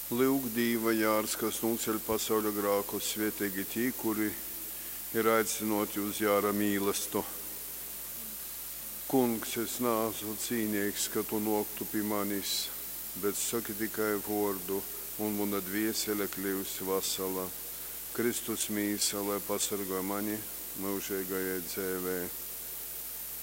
Lūk, Dīva Jārs, kas nuceļ pasauļa grākus, svētīgi tie, kuri ir aicinoti uz Jāra mīlestību. Kungs, es neesmu cīnīgs, ka tu noktu pie manis, bet saki tikai vārdu, un mana dvēsele kļūs vesela. Kristus mīsa, lai pasargā mani mūžīgajai dzīvē.